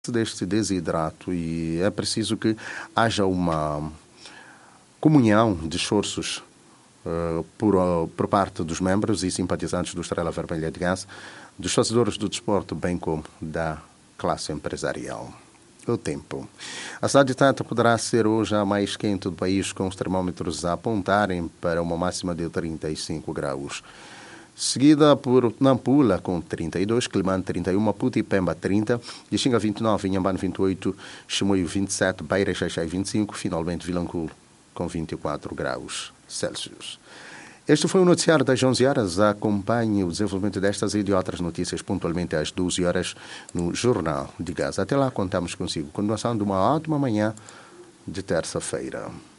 deste desidrato e é preciso que haja uma comunhão de esforços por parte dos membros e simpatizantes do Estrela Vermelha de Gaza, dos fazedores do desporto, bem como da classe empresarial. O tempo. A cidade de Tata poderá ser hoje a mais quente do país, com os termômetros a apontarem para uma máxima de 35 graus. Seguida por Nampula com 32, Climane 31, Maputo e Pemba 30, Lixinga 29, Inhambane 28, Chimoio 27, Beira e Xaixai 25, finalmente Vilanculo com 24 graus Celsius. Este foi o noticiário das 11 horas. Acompanhe o desenvolvimento destas e de outras notícias pontualmente às 12 horas no Jornal de Gaza. Até lá, contamos consigo. Continuação de uma ótima manhã de terça-feira.